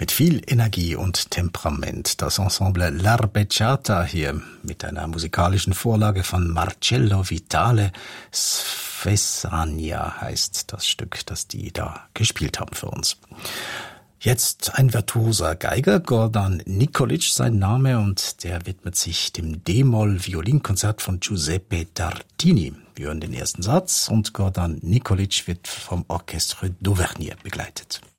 Mit viel Energie und Temperament. Das Ensemble L'Arpeggiata hier mit einer musikalischen Vorlage von Marcello Vitale. Sfesania heißt das Stück, das die da gespielt haben für uns. Jetzt ein virtuoser Geiger, Gordan Nikolic sein Name, und der widmet sich dem D-Moll-Violinkonzert von Giuseppe Tartini. Wir hören den ersten Satz und Gordan Nikolic wird vom Orchestre d'Auvergne begleitet.